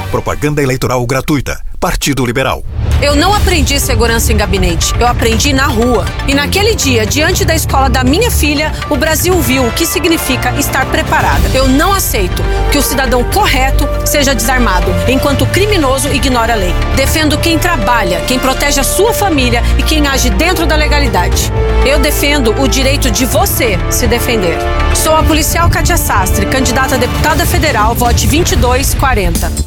Propaganda eleitoral gratuita. Partido Liberal. Eu não aprendi segurança em gabinete, eu aprendi na rua. E naquele dia, diante da escola da minha filha, o Brasil viu o que significa estar preparada. Eu não aceito que o cidadão correto seja desarmado, enquanto o criminoso ignora a lei. Defendo quem trabalha, quem protege a sua família e quem age dentro da legalidade. Eu defendo o direito de você se defender. Sou a policial Kátia Sastre, candidata a deputada federal, vote 2240.